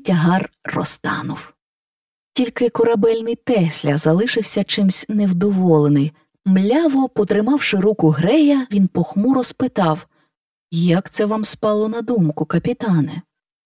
тягар розтанув. Тільки корабельний Тесля залишився чимсь невдоволений. Мляво потримавши руку Грея, він похмуро спитав: «Як це вам спало на думку, капітане?»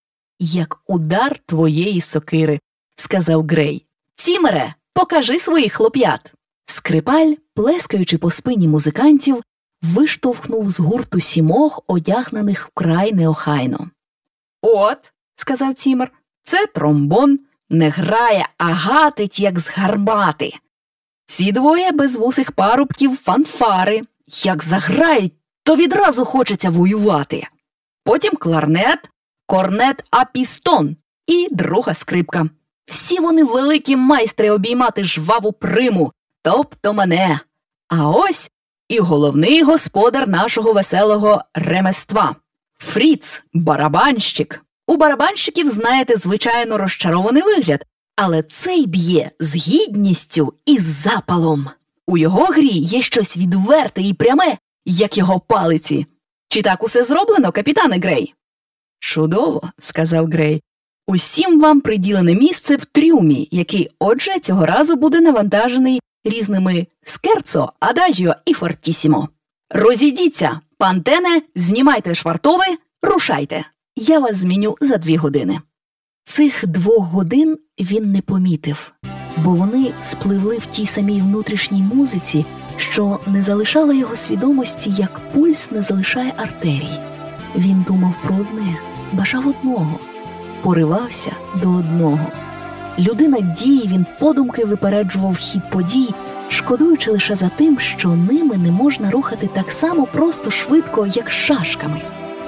«Як удар твоєї сокири», – сказав Грей. «Цімере, покажи своїх хлоп'ят!» Скрипаль, плескаючи по спині музикантів, виштовхнув з гурту 7, одягнених вкрай неохайно. «От», – сказав Цімер, – «це тромбон, не грає, а гатить, як з гармати. Ці 2 безвусих парубків – фанфари, як заграють, то відразу хочеться воювати. Потім кларнет, корнет апістон і друга скрипка. Всі вони великі майстри обіймати жваву приму, тобто мене. А ось і головний господар нашого веселого ремества – Фріц, барабанщик. У барабанщиків, знаєте, звичайно розчарований вигляд, але цей б'є з гідністю і з запалом. У його грі є щось відверте і пряме, як його палиці. Чи так усе зроблено, капітане Грей?» «Чудово», – сказав Грей. «Усім вам приділене місце в трюмі, який, отже, цього разу буде навантажений різними скерцо, адажіо і фортісімо. Розійдіться, пантене, знімайте швартови, рушайте. Я вас зміню за 2 години». Цих 2 годин він не помітив, бо вони спливли в тій самій внутрішній музиці, що не залишала його свідомості, як пульс не залишає артерій. Він думав про одне, бажав одного, поривався до одного. Людина дії, він подумки випереджував хід подій, шкодуючи лише за тим, що ними не можна рухати так само просто швидко, як шашками.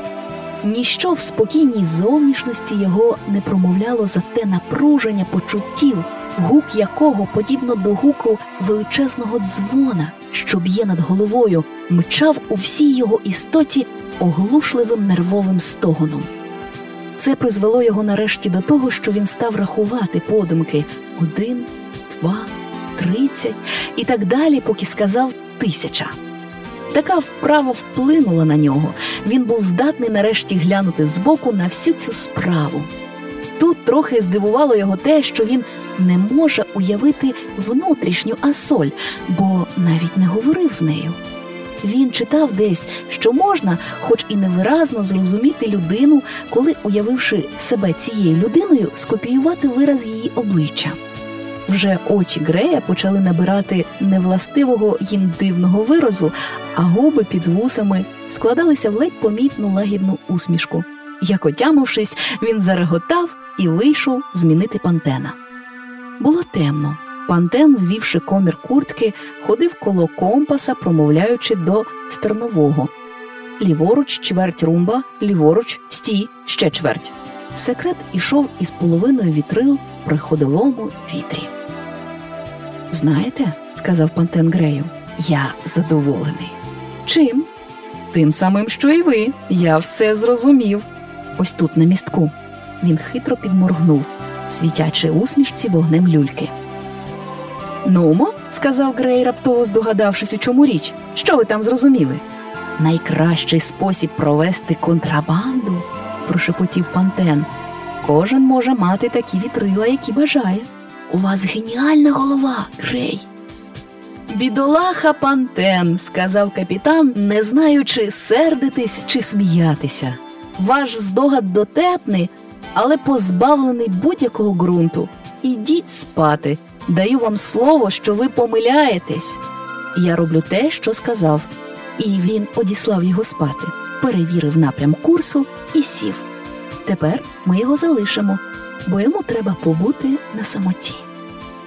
Ніщо в спокійній зовнішності його не промовляло за те напруження почуттів, гук якого, подібно до гуку величезного дзвона, що б'є над головою, мчав у всій його істоті оглушливим нервовим стогоном. Це призвело його нарешті до того, що він став рахувати подумки 1, 2, 30 і так далі, поки сказав 1000. Така вправа вплинула на нього. Він був здатний нарешті глянути збоку на всю цю справу. Тут трохи здивувало його те, що він не може уявити внутрішню Асоль, бо навіть не говорив з нею. Він читав десь, що можна, хоч і невиразно, зрозуміти людину, коли, уявивши себе цією людиною, скопіювати вираз її обличчя. Вже очі Грея почали набирати невластивого їм дивного виразу, а губи під вусами складалися в ледь помітну лагідну усмішку. Як отямившись, він зареготав і вийшов змінити Пантена. Було темно. Пантен, звівши комір куртки, ходив коло компаса, промовляючи до стернового. Ліворуч, чверть румба, ліворуч, стій, ще чверть. Секрет ішов із половиною вітрил при ходовому вітрі. «Знаєте, – сказав Пантен Грею, – я задоволений». «Чим?» «Тим самим, що і ви. Я все зрозумів. Ось тут, на містку». Він хитро підморгнув, світячи усмішці вогнем люльки. «Нумо», – сказав Грей, раптово здогадавшись, у чому річ. «Що ви там зрозуміли?» «Найкращий спосіб провести контрабанду», – прошепотів Пантен. «Кожен може мати такі вітрила, які бажає». «У вас геніальна голова, Грей!» «Бідолаха Пантен», – сказав капітан, не знаючи, сердитись чи сміятися. «Ваш здогад дотепний, але позбавлений будь-якого ґрунту. Ідіть спати. Даю вам слово, що ви помиляєтесь». Я роблю те, що сказав. І він одіслав його спати, перевірив напрям курсу і сів. Тепер ми його залишимо, бо йому треба побути на самоті.